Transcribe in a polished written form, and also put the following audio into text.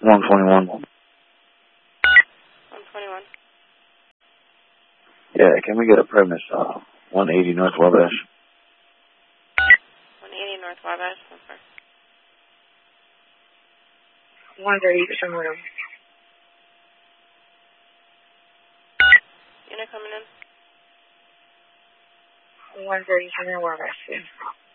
121. 121. Yeah, can we get a premise, 180 North Wabash? 180 North Wabash. Okay. 130 somewhere. Unit coming in. 130 somewhere Wabash.